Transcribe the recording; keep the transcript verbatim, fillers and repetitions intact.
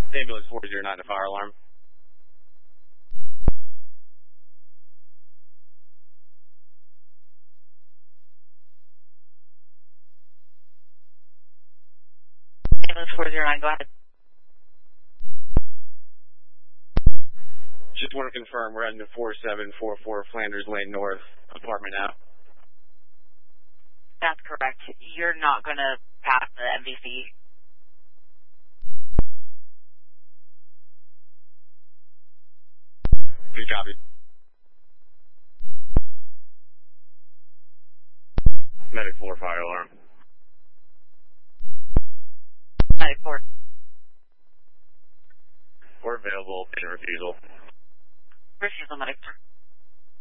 Ambulance four zero nine to fire alarm. Ambulance four zero nine, go ahead. Just want to confirm we're heading to four seven four four Flanders Lane North, apartment now. That's correct. You're not going to pass the M V C. Good copy. Medic four, fire alarm. Medic four. We're available, pin refusal. Refusal, Medic four.